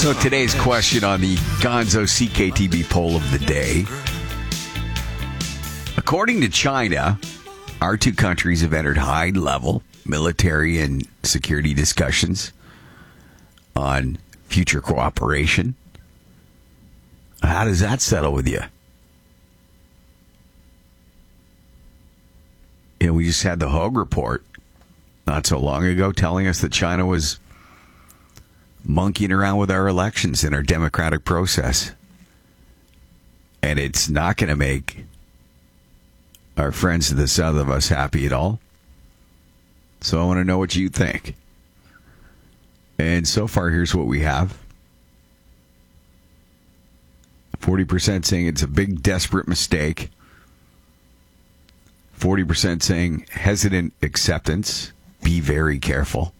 So today's question on the Gonzo CKTB poll of the day. According to China, our two countries have entered high-level military and security discussions on future cooperation. How does that settle with you? You know, we just had the Hogue report not so long ago telling us that China was monkeying around with our elections and our democratic process. And it's not going to make our friends to the south of us happy at all. So I want to know what you think. And so far, here's what we have. 40% saying it's a big, desperate mistake. 40% saying hesitant acceptance. Be very careful.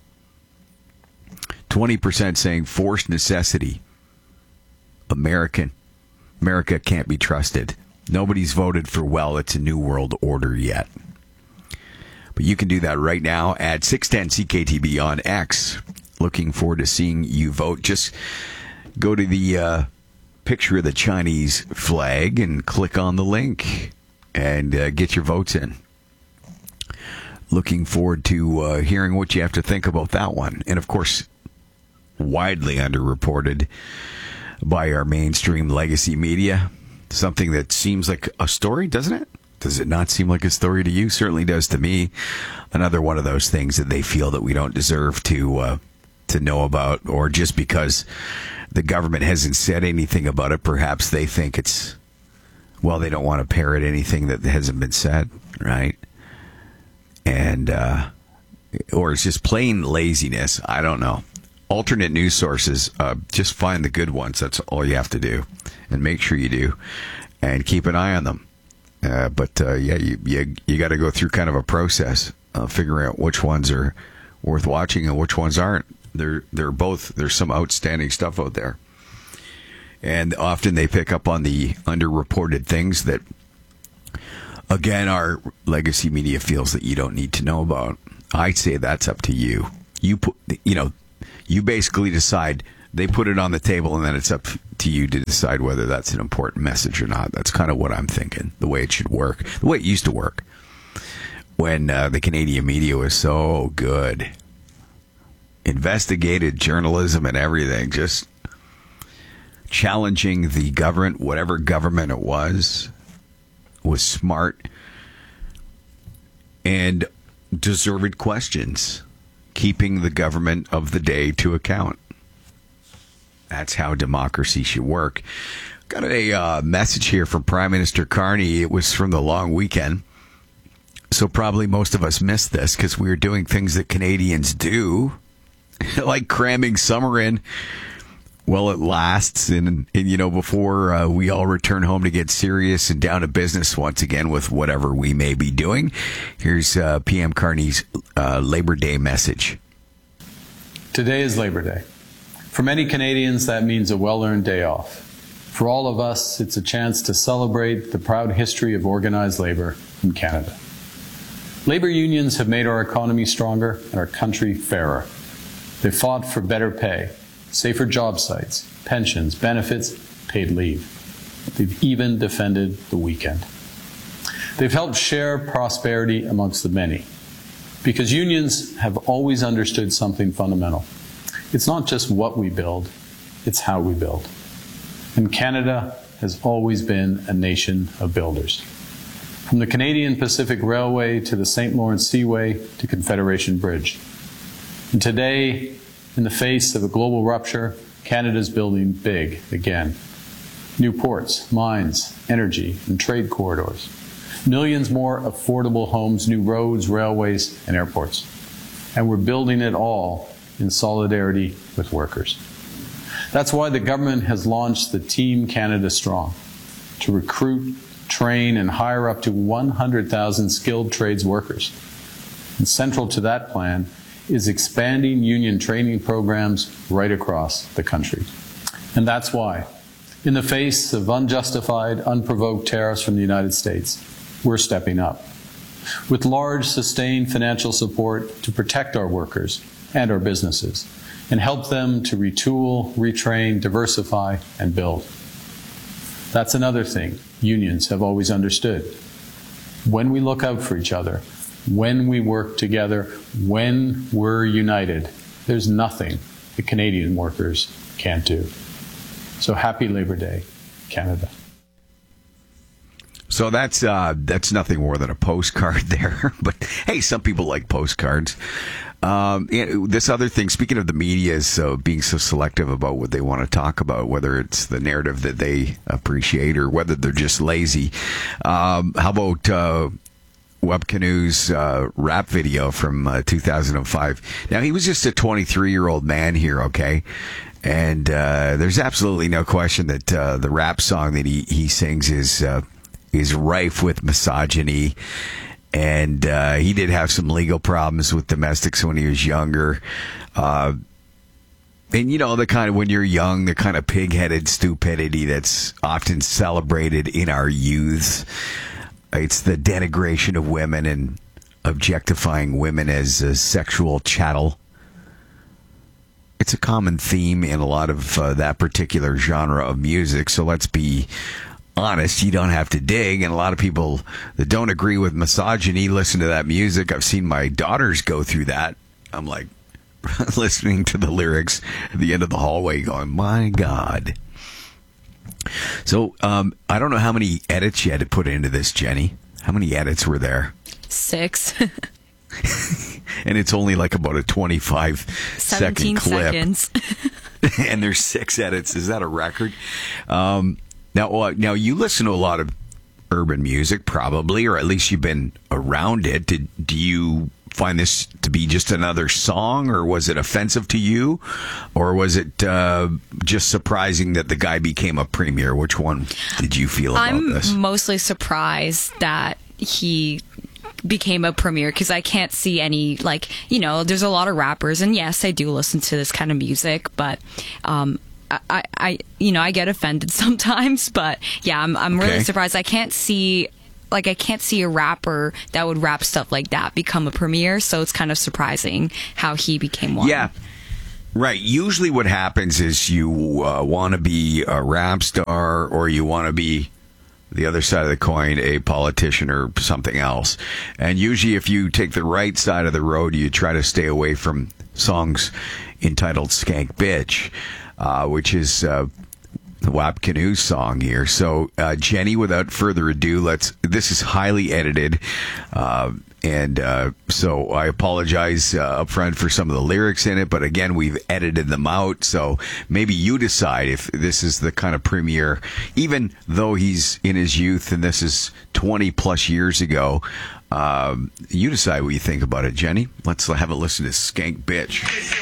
20% saying forced necessity. America can't be trusted. Nobody's voted for, well, it's a new world order yet. But you can do that right now at 610 CKTB on X. Looking forward to seeing you vote. Just go to the picture of the Chinese flag and click on the link and get your votes in. Looking forward to hearing what you have to think about that one. And, of course, widely underreported by our mainstream legacy media. Something that seems like a story, doesn't it? Does it not seem like a story to you? Certainly does to me. Another one of those things that they feel that we don't deserve to know about, or just because the government hasn't said anything about it, perhaps they think it's, well, they don't want to parrot anything that hasn't been said, right? And, or it's just plain laziness. I don't know. Alternate news sources, just find the good ones. That's all you have to do. And make sure you do. And keep an eye on them. But you got to go through kind of a process of figuring out which ones are worth watching and which ones aren't. They're both, there's some outstanding stuff out there. And often they pick up on the underreported things that, again, our legacy media feels that you don't need to know about. I'd say that's up to you. You basically decide. They put it on the table, and then it's up to you to decide whether that's an important message or not. That's kind of what I'm thinking, the way it should work, the way it used to work when the Canadian media was so good. Investigative journalism and everything, just challenging the government, whatever government it was smart and deserved questions, keeping the government of the day to account. That's how democracy should work. Got a message here from Prime Minister Carney. It was from the long weekend, so probably most of us missed this because we were doing things that Canadians do, like cramming summer in while it lasts, and before we all return home to get serious and down to business once again with whatever we may be doing. Here's PM Carney's Labor Day message. Today is Labor Day. For many Canadians, that means a well-earned day off. For all of us, it's a chance to celebrate the proud history of organized labor in Canada. Labor unions have made our economy stronger and our country fairer. They fought for better pay, safer job sites, pensions, benefits, paid leave. They've even defended the weekend. They've helped share prosperity amongst the many, because unions have always understood something fundamental. It's not just what we build, it's how we build. And Canada has always been a nation of builders. From the Canadian Pacific Railway to the St. Lawrence Seaway to Confederation Bridge. And today, in the face of a global rupture, Canada's building big again. New ports, mines, energy, and trade corridors. Millions more affordable homes, new roads, railways, and airports. And we're building it all in solidarity with workers. That's why the government has launched the Team Canada Strong to recruit, train, and hire up to 100,000 skilled trades workers. And central to that plan is expanding union training programs right across the country. And that's why, in the face of unjustified, unprovoked tariffs from the United States, we're stepping up with large, sustained financial support to protect our workers and our businesses, and help them to retool, retrain, diversify, and build. That's another thing unions have always understood. When we look out for each other, when we work together, when we're united, there's nothing the Canadian workers can't do. So happy Labor Day, Canada. So that's nothing more than a postcard there. But hey, some people like postcards. This other thing, speaking of the media, is being so selective about what they want to talk about, whether it's the narrative that they appreciate or whether they're just lazy. How about Webb Canoe's rap video from 2005? Now, he was just a 23-year-old man here, okay? And there's absolutely no question that the rap song that he sings is rife with misogyny. And he did have some legal problems with domestics when he was younger. And, you know, the kind of, when you're young, the kind of pig-headed stupidity that's often celebrated in our youth. It's the denigration of women and objectifying women as a sexual chattel. It's a common theme in a lot of that particular genre of music. So let's be honest, you don't have to dig, and a lot of people that don't agree with misogyny listen to that music. I've seen my daughters go through that. I'm like listening to the lyrics at the end of the hallway going, my God. So I don't know how many edits you had to put into this, Jenny. How many edits were there? 6. And it's only like about a 25-second clip. Seconds. And there's 6 edits. Is that a record? Now you listen to a lot of urban music, probably, or at least you've been around it. Do you find this to be just another song, or was it offensive to you, or was it just surprising that the guy became a premier? Which one did you feel about this? I'm mostly surprised that he became a premier, because I can't see any, like, you know, there's a lot of rappers, and yes, I do listen to this kind of music, but I get offended sometimes, but yeah, I'm really surprised. I can't see a rapper that would rap stuff like that become a premier, so it's kind of surprising how he became one. Yeah. Right. Usually what happens is you want to be a rap star, or you want to be the other side of the coin, a politician or something else. And usually if you take the right side of the road, you try to stay away from songs entitled Skank Bitch, which is the Webb Canoe song here. So, Jenny, without further ado, this is highly edited. So I apologize up front for some of the lyrics in it, but again, we've edited them out. So maybe you decide if this is the kind of premiere, even though he's in his youth and this is 20 plus years ago. You decide what you think about it, Jenny. Let's have a listen to Skank Bitch.